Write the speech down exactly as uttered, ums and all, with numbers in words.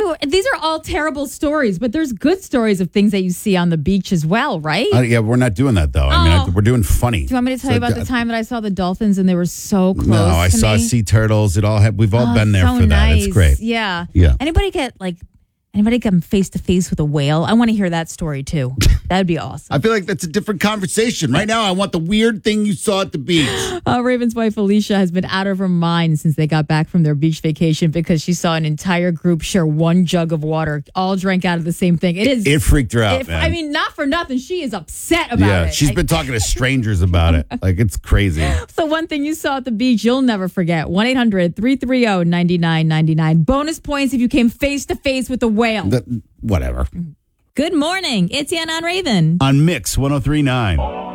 true. These are all terrible stories, but there's good stories of things that you see on the beach as well, right? Uh, yeah, we're not doing that, though. I mean, I, we're doing funny. Do you want me to tell So, you about uh, the time that I saw the dolphins and they were so close No, I to saw me? sea turtles. It all had, we've all Oh, been there so for that. nice. It's great. Yeah. Yeah. Anybody get like, anybody come face to face with a whale? I want to hear that story too. That'd be awesome. I feel like that's a different conversation. Right now, I want the weird thing you saw at the beach. Uh, Raven's wife, Alicia, has been out of her mind since they got back from their beach vacation because she saw an entire group share one jug of water, all drank out of the same thing. It is. It freaked her out, If, man. I mean, not for nothing. She is upset about yeah, it. she's I- been talking to strangers about it. Like, it's crazy. So one thing you saw at the beach, you'll never forget. one eight hundred three three zero nine nine nine nine. Bonus points if you came face to face with a whale. The- whatever. Good morning. It's Yan on Raven. On Mix one oh three point nine.